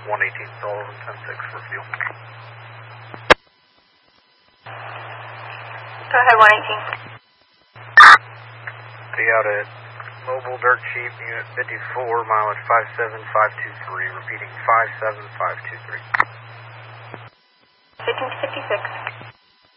118 Sullivan, 10-6 for fuel. Go ahead, 118. Be out at Mobile Dirt Cheap, Unit 54, mileage 57523, repeating 57523. 1556.